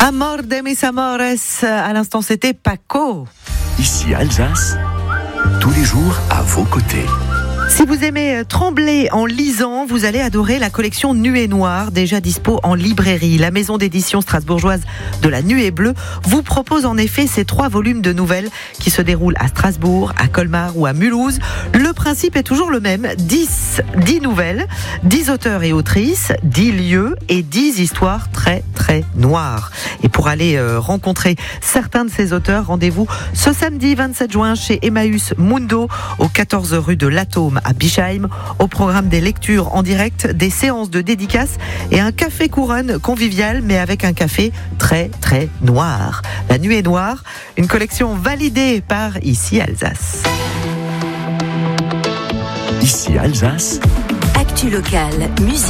Amor de mis amores, à l'instant c'était Paco. Ici Alsace, tous les jours à vos côtés. Si vous aimez trembler en lisant, vous allez adorer la collection Nuée Noire, déjà dispo en librairie. La maison d'édition strasbourgeoise de la Nuée Bleue vous propose en effet ces 3 volumes de nouvelles qui se déroulent à Strasbourg, à Colmar ou à Mulhouse. Le principe est toujours le même, 10 nouvelles, 10 auteurs et autrices, 10 lieux et 10 histoires très très noires. Et pour aller rencontrer certains de ces auteurs, rendez-vous ce samedi 27 juin chez Emmaüs Mundo, au 14 rue de l'Atome à Bischheim. Au programme des lectures en direct, des séances de dédicaces et un café couronne convivial, mais avec un café très très noir. La Nuée Noire, une collection validée par Ici Alsace. Ici Alsace. Actu locale, musique.